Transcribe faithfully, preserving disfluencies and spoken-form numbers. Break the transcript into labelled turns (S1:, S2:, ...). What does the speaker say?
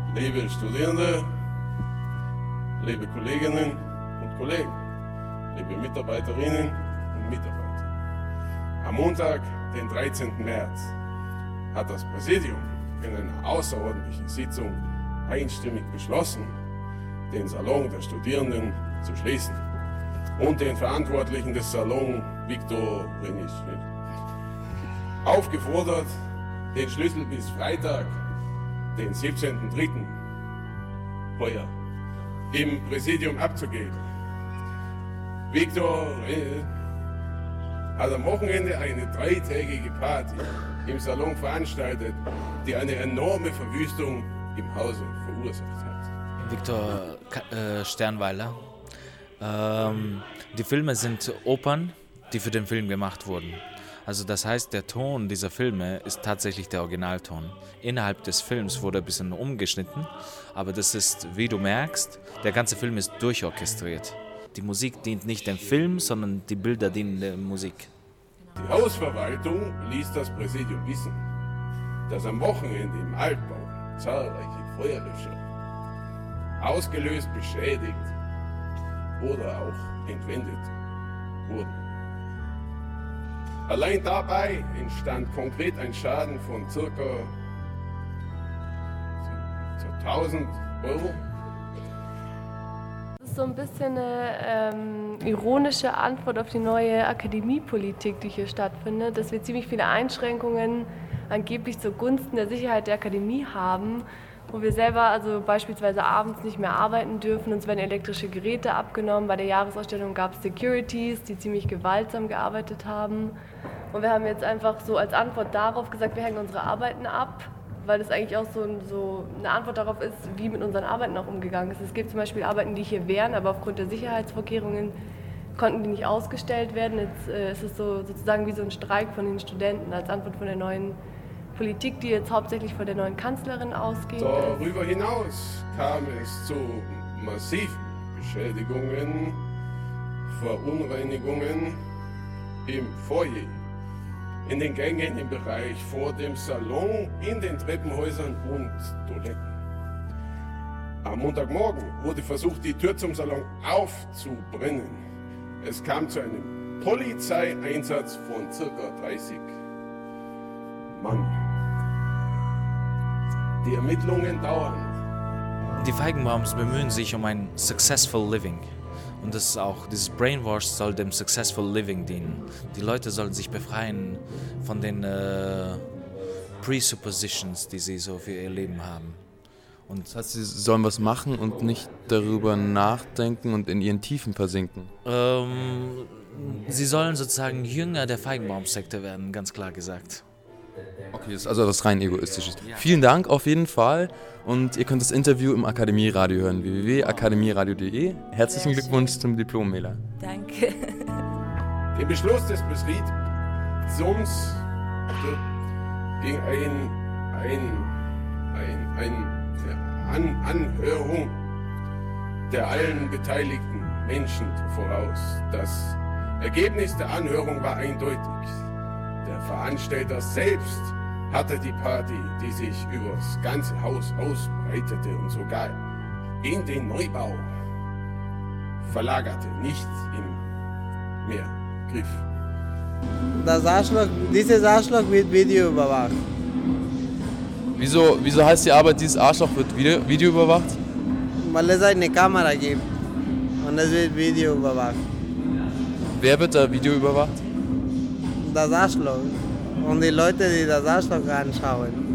S1: Liebe Studierende, liebe Kolleginnen und Kollegen, liebe Mitarbeiterinnen und Mitarbeiter. Am Montag, den dreizehnten März, hat das Präsidium in einer außerordentlichen Sitzung einstimmig beschlossen, den Salon der Studierenden zu schließen und den Verantwortlichen des Salons, Viktor Renisch, aufgefordert, den Schlüssel bis Freitag, den siebzehnten dritten heuer im Präsidium abzugeben. Viktor äh, hat am Wochenende eine dreitägige Party im Salon veranstaltet, die eine enorme Verwüstung im Hause verursacht hat.
S2: Viktor äh, Sternweiler. Ähm, die Filme sind Opern, die für den Film gemacht wurden. Also das heißt, der Ton dieser Filme ist tatsächlich der Originalton. Innerhalb des Films wurde ein bisschen umgeschnitten, aber das ist, wie du merkst, der ganze Film ist durchorchestriert. Die Musik dient nicht dem Film, sondern die Bilder dienen der Musik.
S1: Die Hausverwaltung ließ das Präsidium wissen, dass am Wochenende im Altbau zahlreiche Feuerlöscher ausgelöst, beschädigt oder auch entwendet wurden. Allein dabei entstand konkret ein Schaden von ca. tausend Euro.
S3: Das ist so ein bisschen eine ähm, ironische Antwort auf die neue Akademiepolitik, die hier stattfindet, dass wir ziemlich viele Einschränkungen angeblich zugunsten der Sicherheit der Akademie haben, wo wir selber also beispielsweise abends nicht mehr arbeiten dürfen. Uns werden elektrische Geräte abgenommen. Bei der Jahresausstellung gab es Securities, die ziemlich gewaltsam gearbeitet haben. Und wir haben jetzt einfach so als Antwort darauf gesagt, wir hängen unsere Arbeiten ab, weil das eigentlich auch so, so eine Antwort darauf ist, wie mit unseren Arbeiten auch umgegangen ist. Es gibt zum Beispiel Arbeiten, die hier wären, aber aufgrund der Sicherheitsvorkehrungen konnten die nicht ausgestellt werden. Jetzt äh, ist es so, sozusagen wie so ein Streik von den Studenten als Antwort von der neuen Politik, die jetzt hauptsächlich von der neuen Kanzlerin ausgeht.
S1: Darüber hinaus kam es zu massiven Beschädigungen, Verunreinigungen im Foyer, in den Gängen im Bereich vor dem Salon, in den Treppenhäusern und Toiletten. Am Montagmorgen wurde versucht, die Tür zum Salon aufzubrennen. Es kam zu einem Polizeieinsatz von ca. dreißig Mann. Die Ermittlungen dauern.
S2: Die Feigenbaums bemühen sich um ein Successful Living. Und das ist auch, dieses Brainwash soll dem Successful Living dienen. Die Leute sollen sich befreien von den äh, Presuppositions, die sie so für ihr Leben haben.
S4: Und das heißt, sie sollen was machen und nicht darüber nachdenken und in ihren Tiefen versinken?
S2: Ähm, sie sollen sozusagen Jünger der Feigenbaumsekte werden, ganz klar gesagt.
S4: Okay, das ist also was rein egoistisches. Ja. Vielen Dank auf jeden Fall und ihr könnt das Interview im Akademieradio hören, w w w punkt akademieradio punkt de. Herzlichen Glückwunsch zum Diplom, Mela.
S5: Danke.
S1: Den Beschluss des Präsidiums ging ein, ein, ein, ein An Anhörung der allen beteiligten Menschen voraus. Das Ergebnis der Anhörung war eindeutig. Der Veranstalter selbst hatte die Party, die sich über das ganze Haus ausbreitete und sogar in den Neubau verlagerte, nicht im Meergriff.
S6: Das Arschloch, dieses Arschloch wird Video überwacht.
S4: Wieso, wieso heißt die Arbeit, dieses Arschloch wird Video, Video überwacht?
S6: Weil es eine Kamera gibt und es wird Video überwacht.
S4: Wer wird da Video überwacht?
S6: Das Arschloch und die Leute, die das Arschloch anschauen.